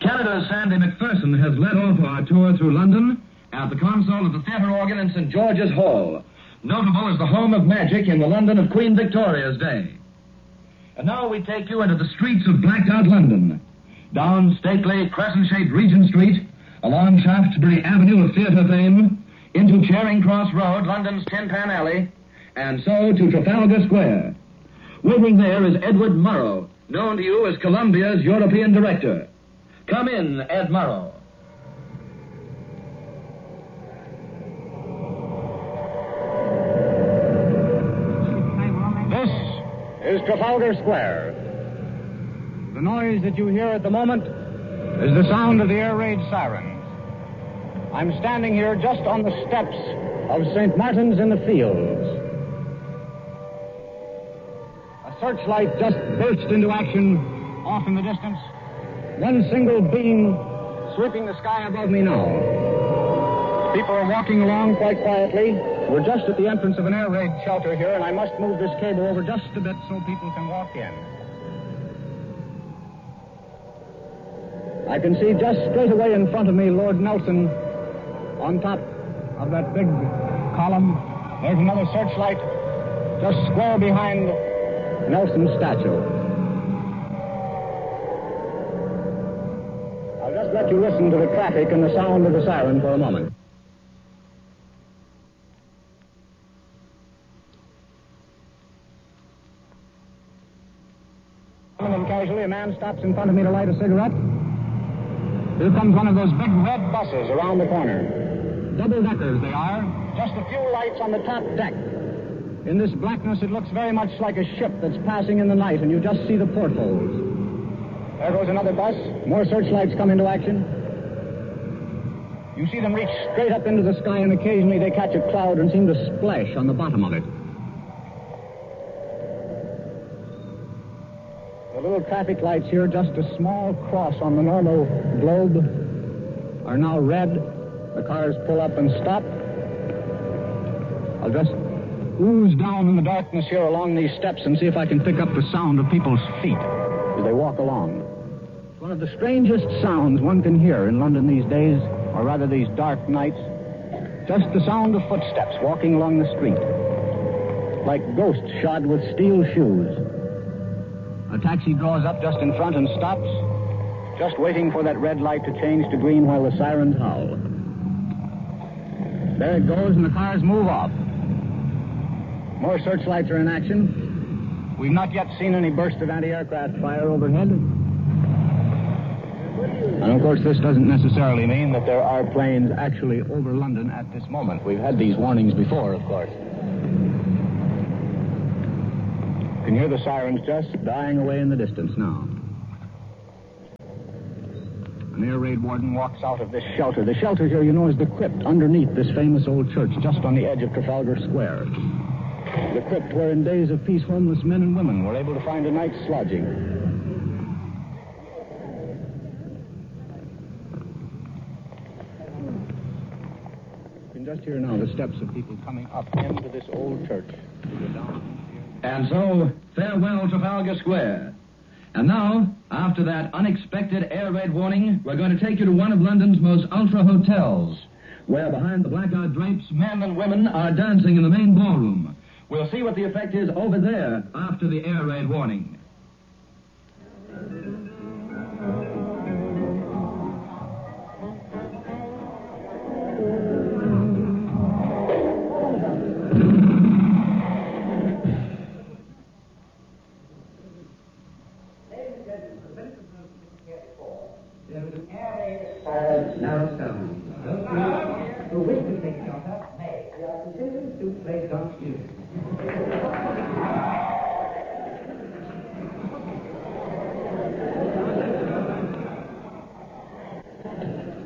Canada's Sandy McPherson has led off our tour through London at the console of the theatre organ in St. George's Hall, notable as the home of magic in the London of Queen Victoria's day. And now we take you into the streets of blacked-out London, down stately crescent-shaped Regent Street, along Shaftesbury Avenue of theatre fame, into Charing Cross Road, London's Tin Pan Alley, and so to Trafalgar Square. Waiting there is Edward Murrow, known to you as Columbia's European director. Come in, Ed Murrow. This is Trafalgar Square. The noise that you hear at the moment is the sound of the air raid sirens. I'm standing here just on the steps of St. Martin's in the Fields. A searchlight just burst into action off in the distance. One single beam sweeping the sky above me now. People are walking along quite quietly. We're just at the entrance of an air raid shelter here, and I must move this cable over just a bit so people can walk in. I can see just straight away in front of me Lord Nelson on top of that big column. There's another searchlight just square behind Nelson's statue. I'll just let you listen to the traffic and the sound of the siren for a moment. And casually, a man stops in front of me to light a cigarette. Here comes one of those big red buses around the corner. Double-deckers they are. Just a few lights on the top deck. In this blackness, it looks very much like a ship that's passing in the night, and you just see the portholes. There goes another bus. More searchlights come into action. You see them reach straight up into the sky, and occasionally they catch a cloud and seem to splash on the bottom of it. The little traffic lights here, just a small cross on the normal globe, are now red. The cars pull up and stop. I'll just ooze down in the darkness here along these steps and see if I can pick up the sound of people's feet as they walk along. It's one of the strangest sounds one can hear in London these days, or rather these dark nights. Just the sound of footsteps walking along the street, like ghosts shod with steel shoes. A taxi draws up just in front and stops, just waiting for that red light to change to green while the sirens howl. There it goes, and the cars move off. More searchlights are in action. We've not yet seen any burst of anti-aircraft fire overhead. And, of course, this doesn't necessarily mean that there are planes actually over London at this moment. We've had these warnings before, of course. You can hear the sirens just dying away in the distance now. An air raid warden walks out of this shelter. The shelter here, you know, is the crypt underneath this famous old church, just on the edge of Trafalgar Square. The crypt where in days of peace homeless men and women were able to find a night's lodging. You can just hear now the steps of people coming up into this old church. And so, farewell Trafalgar Square. And now, after that unexpected air raid warning, we're going to take you to one of London's most ultra hotels, where behind the blackout drapes, men and women are dancing in the main ballroom. We'll see what the effect is over there after the air raid warning. Now sound. The witness takes your may. We are considered to play God's music.